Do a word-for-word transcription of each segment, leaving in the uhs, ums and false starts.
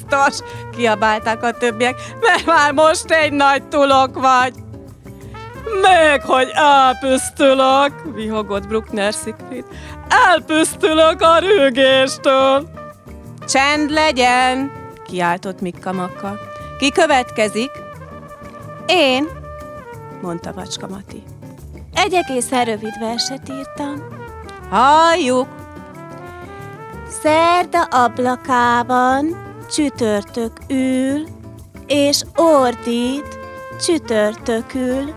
biztos, kiabálták a többiek, mert már most egy nagy tulok vagy. Még hogy elpusztulok, vihogott Bruckner Siegfried. Elpusztulok a rügéstől. Csend legyen, kiáltott Mikka Makka. Ki következik? Én, mondta Vacska Mati. Egy egészen rövid verset írtam. Halljuk! Szerda ablakában csütörtök ül, és ordít csütörtökül.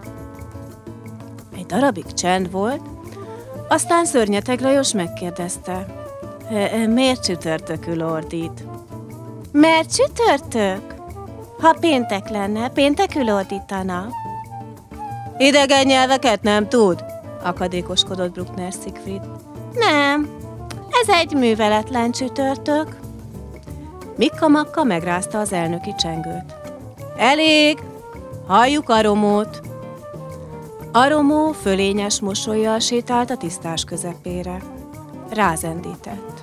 Egy darabig csend volt, aztán Szörnyeteg Lajos megkérdezte. Miért csütörtökül ordít? Mert csütörtök. Ha péntek lenne, péntekül ordítana. Idegen nyelveket nem tud? Akadékoskodott Bruckner Siegfried. Nem, ez egy műveletlen csütörtök. Mikka Makka megrázta az elnöki csengőt. Elég! Halljuk Aromót! Aromó fölényes mosollyal sétált a tisztás közepére. Rázendített.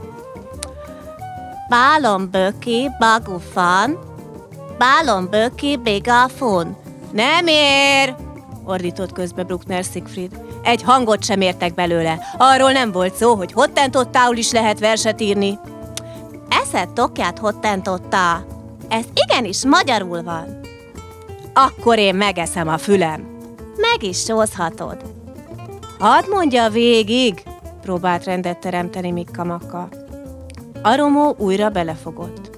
Bálomböki bagufan, bálomböki bigafun. Nem ér! Ordított közbe Bruckner Siegfried. Egy hangot sem értek belőle. Arról nem volt szó, hogy hottentottául is lehet verset írni. Eszed tokját hottentottá. Ez igenis magyarul van. Akkor én megeszem a fülem. Meg is sózhatod. Hadd mondja végig, próbált rendet teremteni Mikka Makka. Aromó újra belefogott.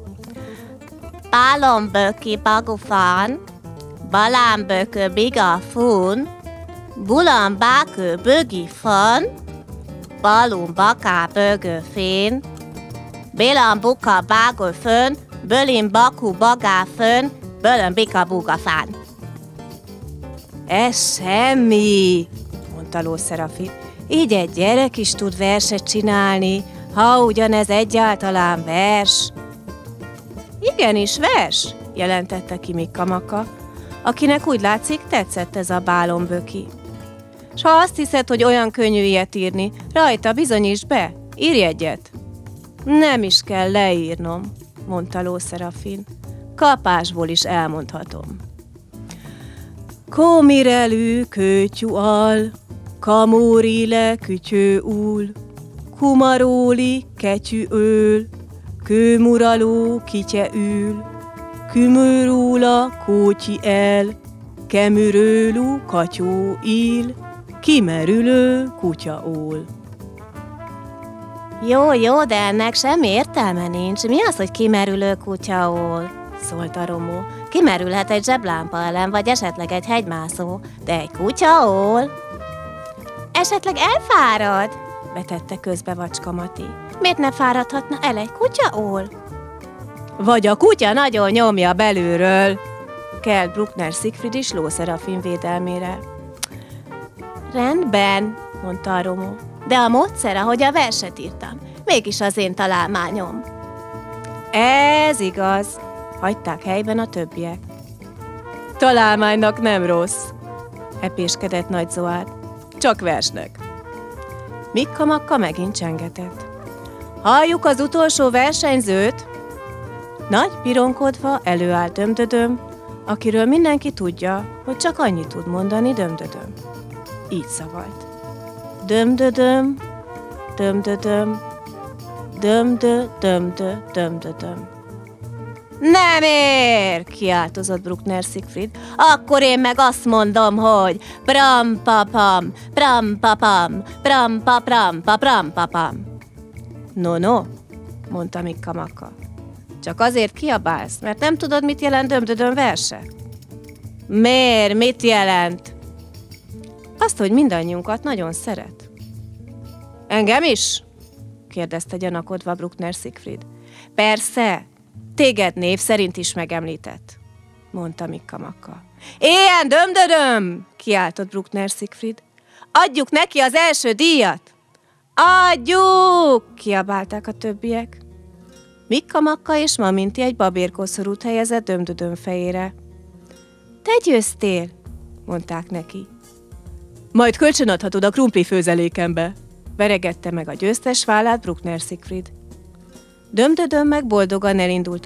Bálomböki bagufan, balámbökö bigafun, bulambákö bögifan, balumbaká bögöfén, bélambuka bágöfön, bölimbaku bagáfön, bölömbika bugafán. Ez semmi, mondta Ló Szerafin. Így egy gyerek is tud verset csinálni, ha ugyanez egyáltalán vers. Igenis vers, jelentette ki Mikka Makka, akinek úgy látszik tetszett ez a bálomböki. S ha azt hiszed, hogy olyan könnyű ilyet írni, rajta bizonyítsd be, írj egyet. Nem is kell leírnom, mondta Ló Szerafin. Kapásból is elmondhatom. Komirelű kőtyú al, kamórile kütyő úl, kumaróli ketyű öl, kőmuraló kitye ül, kümőrúla kótyi el, kemürőlú katyó íl, kimerülő kutya ól. Jó, jó, de ennek semmi értelme nincs. Mi az, hogy kimerülő kutya ól? Szólt Aromó. Kimerülhet egy zseblámpa ellen, vagy esetleg egy hegymászó, de egy kutya ól? Esetleg elfárad? Vetette közbe Vacska Mati. Miért ne fáradhatna el egy kutya ól? Vagy a kutya nagyon nyomja belülről, kelt Bruckner Siegfried is Ló Szerafin védelmére. Rendben, mondta Aromó, de a módszer, ahogy a verset írtam, mégis az én találmányom. Ez igaz, hagyták helyben a többiek. Találmánynak nem rossz, epéskedett Nagy Zoárd, csak versnek. Mikka Makka megint csengetett. Halljuk az utolsó versenyzőt? Nagy pironkodva előállt Dömdödöm, akiről mindenki tudja, hogy csak annyit tud mondani Dömdödöm. Így szavalt. Dömdödöm, dömdödöm, dömdö, dömdö, dömdödöm. Nem ér, kiáltozott Bruckner Siegfried. Akkor én meg azt mondom, hogy pram-papam, pram-papam, pram-papram-pa, pram-papam. No, no, mondta Mikka Makka. Csak azért kiabálsz, mert nem tudod, mit jelent Dömdödöm verse? Miért? Mit jelent? Azt, hogy mindannyiunkat nagyon szeret. Engem is? kérdezte gyanakodva Bruckner Siegfried. Persze, téged név szerint is megemlített, mondta Mikka Makka. Éljen Dömdödöm! Kiáltott Bruckner Siegfried. Adjuk neki az első díjat! Adjuk! Kiabálták a többiek. Mikka Makka és Maminti egy babérkoszorút helyezett Dömdödöm fejére. Te győztél, mondták neki. Majd kölcsönadhatod a krumpli főzelékembe, veregette meg a győztes vállát Bruckner Siegfried. Dömdödöm meg boldogan elindult